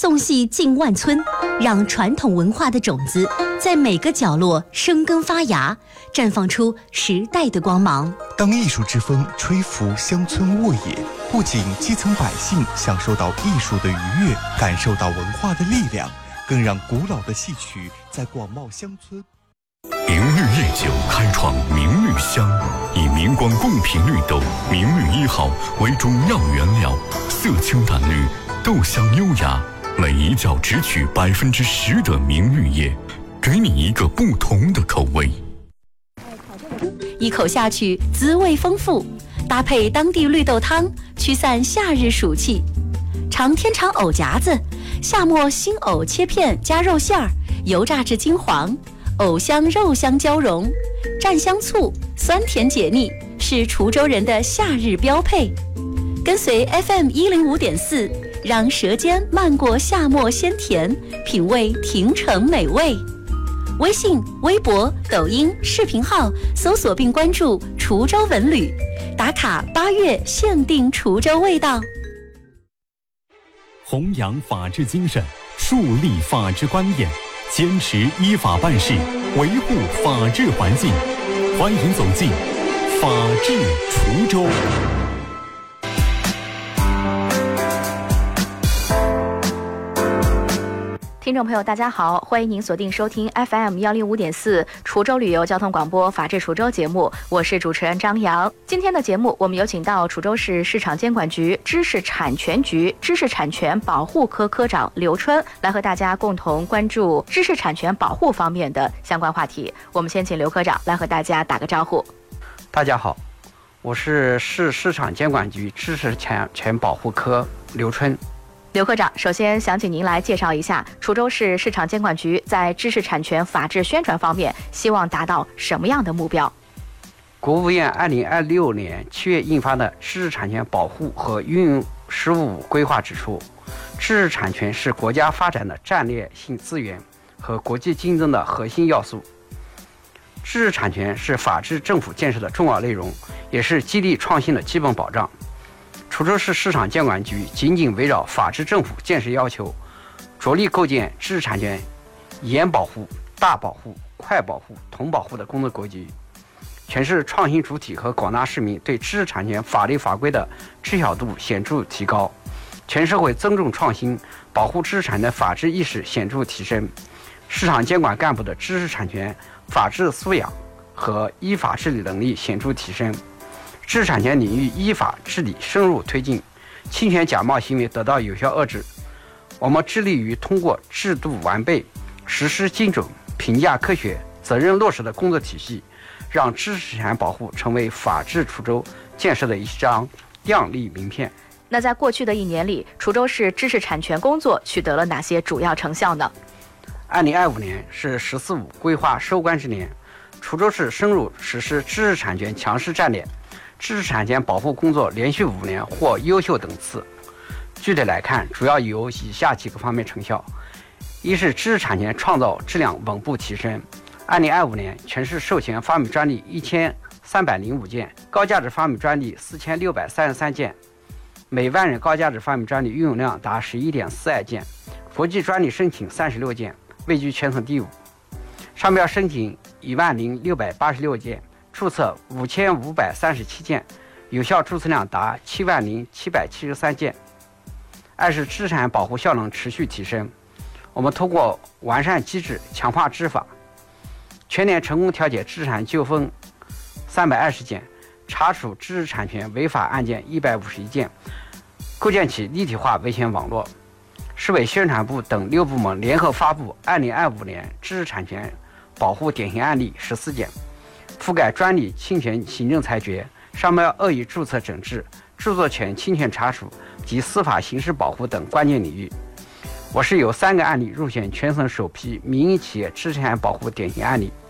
送戏进万村，让传统文化的种子在每个角落生根发芽，绽放出时代的光芒。 当艺术之风吹拂乡村沃野，不仅基层百姓享受到艺术的愉悦，感受到文化的力量，更让古老的戏曲在广袤乡村。 明绿夜酒开创明绿香，以明光贡品绿豆明绿1号为中药原料，色清淡绿，豆香优雅，每一窖只取10%的明绿叶，给你一个不同的口味。 一口下去，滋味丰富，搭配当地绿豆汤，驱散夏日暑气。尝天长藕夹子，夏末新藕切片加肉馅儿，油炸至金黄。藕香肉香交融，蘸香醋，酸甜解腻，是滁州人的夏日标配。跟随 FM105.4，让舌尖漫过夏末鲜甜，品味亭城美味。微信、微博、抖音视频号搜索并关注滁州文旅，打卡8月限定滁州味道。 弘扬法治精神，树立法治观念，坚持依法办事，维护法治环境。欢迎走进法治滁州。 听众朋友大家好，欢迎您锁定收听 FM105.4 滁州旅游交通广播法治滁州节目，我是主持人张扬。今天的节目我们有请到滁州市市场监管局知识产权局知识产权保护科科长刘春来和大家共同关注知识产权保护方面的相关话题。我们先请刘科长来和大家打个招呼。 大家好，我是市市场监管局知识产权保护科刘春。 刘科长，首先想请您来介绍一下滁州市市场监管局在知识产权法治宣传方面希望达到什么样的目标？ 国务院2026年7月印发的《知识产权保护和运用实务规划》指出，知识产权是国家发展的战略性资源和国际竞争的核心要素。知识产权是法治政府建设的重要内容，也是激励创新的基本保障。滁州市市场监管局紧紧围绕法治政府建设要求，着力构建知识产权严保护、大保护、快保护、同保护的工作格局，全市创新主体和广大市民对知识产权法律法规的知晓度显著提高，全社会尊重创新、保护知识产权的法治意识显著提升，市场监管干部的知识产权法治素养和依法治理能力显著提升，知识产权领域依法治理深入推进，侵权假冒行为得到有效遏制。我们致力于通过制度完备、实施精准、评价科学、责任落实的工作体系，让知识产权保护成为法治滁州建设的一张亮丽名片。 那在过去的1年里，滁州市知识产权工作取得了哪些主要成效呢？2025年是“十四五”规划收官之年，滁州市深入实施知识产权强势战略，知识产权保护工作连续5年获优秀等次。具体来看，主要有以下几个方面成效：一是知识产权创造质量稳步提升。2025年，全市授权发明专利1305件，高价值发明专利4633件，每万人高价值发明专利运用量达11.42件，国际专利申请36件，位居全省第5。商标申请10686件，注册5537件，有效注册量达70773件。二是知识产权保护效能持续提升，我们通过完善机制、强化执法，全年成功调解知识产权纠纷320件，查处知识产权违法案件151件，构建起立体化维权网络。市委宣传部等6部门联合发布2025年知识产权保护典型案例14件，覆盖专利侵权行政裁决、商标恶意注册整治、著作权侵权查处及司法刑事保护等关键领域。我市有3个案例入选全省首批民营企业知识产权保护典型案例。